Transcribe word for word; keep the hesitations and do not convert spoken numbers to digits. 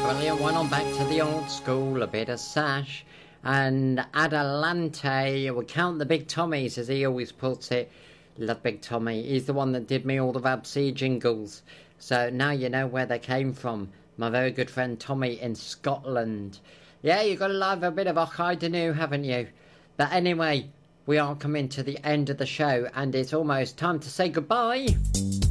brilliant one on back to the old school, a bit of Sash and Adelante. We'll count the Big Tommies, as he always puts it. Love Big Tommy. He's the one that did me all the Rab C jingles. So now you know where they came from. My very good friend Tommy in Scotland. Yeah, you've got to love a bit of Ochidanu, haven't you? But anyway, we are coming to the end of the show and it's almost time to say goodbye.